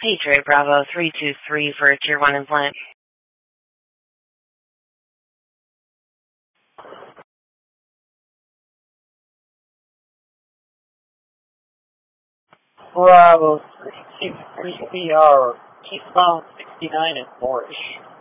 Patriot Bravo 323 for Tier 1 implant. Bravo 323 CR, keep bound 69 and 4-ish.